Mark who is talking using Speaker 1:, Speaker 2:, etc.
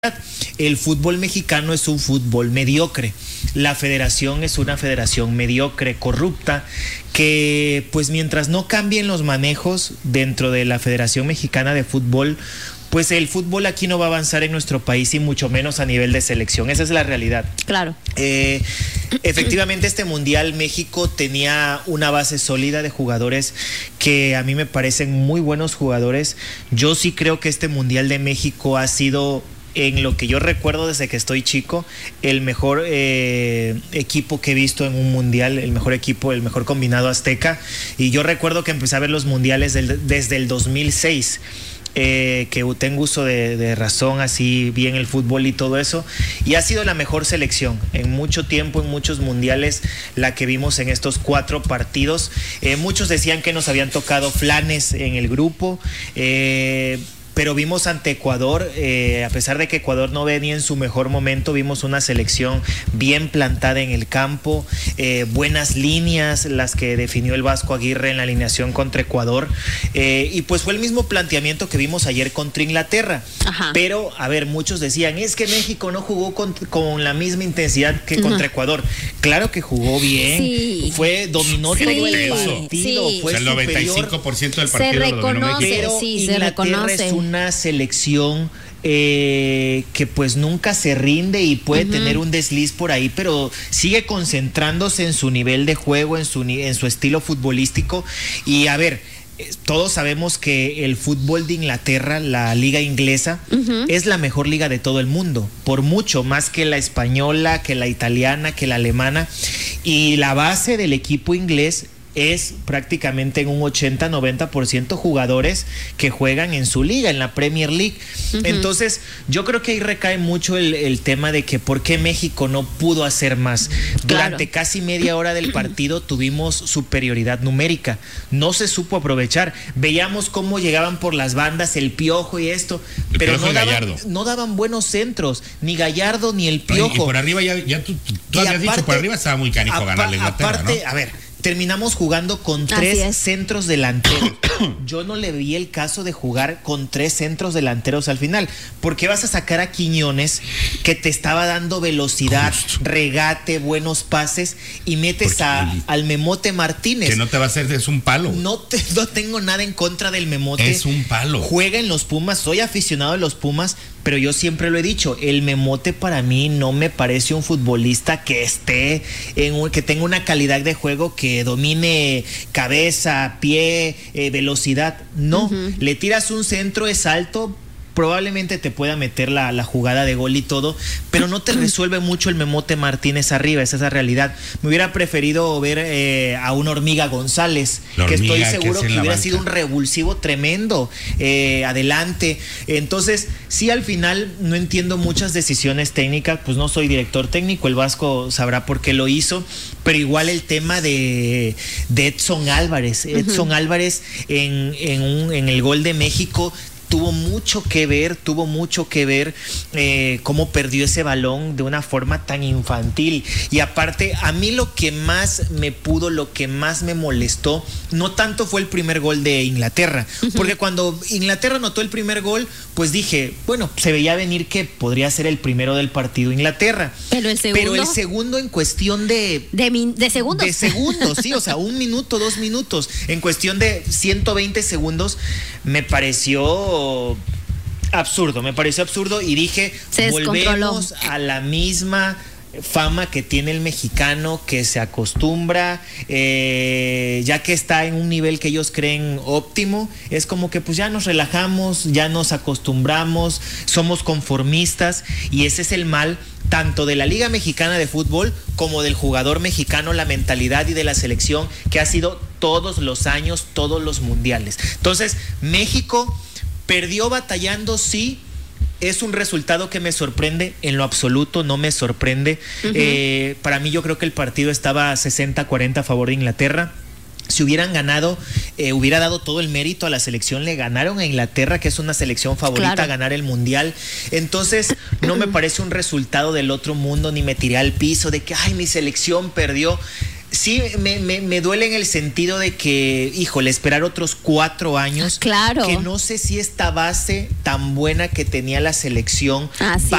Speaker 1: El fútbol mexicano es un fútbol mediocre. La federación es una federación mediocre, corrupta, que pues mientras no cambien los manejos dentro de la Federación Mexicana de Fútbol, pues el fútbol aquí no va a avanzar en nuestro país y mucho menos a nivel de selección. Esa es la realidad.
Speaker 2: Claro.
Speaker 1: Efectivamente, este Mundial México tenía una base sólida de jugadores que a mí me parecen muy buenos jugadores. Yo sí creo que este Mundial de México ha sido, en lo que yo recuerdo desde que estoy chico, el mejor equipo que he visto en un mundial, el mejor equipo, el mejor combinado azteca. Y yo recuerdo que empecé a ver los mundiales desde el 2006. Que tengo uso de razón, así bien el fútbol y todo eso, y ha sido la mejor selección en mucho tiempo, en muchos mundiales, la que vimos en estos 4 partidos. Muchos decían que nos habían tocado flanes en el grupo, pero vimos ante Ecuador, a pesar de que Ecuador no venía en su mejor momento, vimos una selección bien plantada en el campo, buenas líneas las que definió el Vasco Aguirre en la alineación contra Ecuador, y pues fue el mismo planteamiento que vimos ayer contra Inglaterra.
Speaker 2: Ajá.
Speaker 1: Pero, a ver, muchos decían, es que México no jugó con la misma intensidad que contra Ecuador. Claro que jugó bien,
Speaker 2: sí,
Speaker 1: dominó
Speaker 2: sí,
Speaker 1: todo el partido,
Speaker 2: sí,
Speaker 1: fue
Speaker 3: el 95% del partido
Speaker 2: se reconoce,
Speaker 1: pero
Speaker 2: sí, se
Speaker 1: Inglaterra
Speaker 2: reconoce.
Speaker 1: es una selección que pues nunca se rinde y puede tener un desliz por ahí, pero sigue concentrándose en su nivel de juego, en su estilo futbolístico. Y a ver, todos sabemos que el fútbol de Inglaterra, la liga inglesa, es la mejor liga de todo el mundo, por mucho, más que la española, que la italiana, que la alemana. Y la base del equipo inglés es prácticamente en un 80-90% jugadores que juegan en su liga, en la Premier League. Entonces, yo creo que ahí recae mucho el tema de que por qué México no pudo hacer más. Durante casi media hora del partido tuvimos superioridad numérica. No se supo aprovechar. Veíamos cómo llegaban por las bandas el Piojo y esto, pero no daban buenos centros, ni Gallardo ni el Piojo.
Speaker 3: Y por arriba ya tú habías dicho, por arriba estaba muy canijo ganarle a Inglaterra,
Speaker 1: aparte,
Speaker 3: ¿no?
Speaker 1: A ver, terminamos jugando con 3 centros delanteros. Yo no le vi el caso de jugar con 3 centros delanteros al final. ¿Por qué vas a sacar a Quiñones, que te estaba dando velocidad, regate, buenos pases, y metes al Memote Martínez?
Speaker 3: Que no te va a hacer, es un palo.
Speaker 1: No tengo nada en contra del Memote.
Speaker 3: Es un palo.
Speaker 1: Juega en los Pumas, soy aficionado de los Pumas, pero yo siempre lo he dicho, el Memote para mí no me parece un futbolista que que tenga una calidad de juego que domine cabeza, pie, velocidad. No, le tiras un centro, es alto, probablemente te pueda meter la jugada de gol y todo, pero no te resuelve mucho el Memote Martínez arriba, esa es la realidad. Me hubiera preferido ver a una Hormiga González, que estoy seguro que hubiera sido un revulsivo tremendo adelante. Entonces, sí, al final no entiendo muchas decisiones técnicas, pues no soy director técnico, el Vasco sabrá por qué lo hizo, pero igual el tema de Edson Álvarez. Edson Álvarez en el gol de México tuvo mucho que ver cómo perdió ese balón de una forma tan infantil. Y aparte, a mí lo que más me molestó, no tanto fue el primer gol de Inglaterra, porque cuando Inglaterra anotó el primer gol, pues dije, bueno, se veía venir que podría ser el primero del partido Inglaterra.
Speaker 2: Pero el
Speaker 1: segundo en cuestión de segundos. De segundos, sí, o sea, 1 minuto, 2 minutos, en cuestión de 120 segundos, me pareció absurdo, y dije, volvemos a la misma fama que tiene el mexicano, que se acostumbra, ya que está en un nivel que ellos creen óptimo, es como que pues ya nos relajamos, ya nos acostumbramos, somos conformistas, y ese es el mal tanto de la Liga Mexicana de Fútbol como del jugador mexicano, la mentalidad, y de la selección, que ha sido todos los años, todos los mundiales. Entonces, México perdió batallando, sí. Es un resultado que me sorprende, en lo absoluto no me sorprende. Para mí, yo creo que el partido estaba 60-40 a favor de Inglaterra. Si hubieran ganado, hubiera dado todo el mérito a la selección. Le ganaron a Inglaterra, que es una selección favorita a ganar el mundial. Entonces, no me parece un resultado del otro mundo, ni me tiré al piso de que, ay, mi selección perdió. Sí, me duele en el sentido de que, híjole, esperar otros 4 años.
Speaker 2: Claro.
Speaker 1: Que no sé si esta base tan buena que tenía la selección va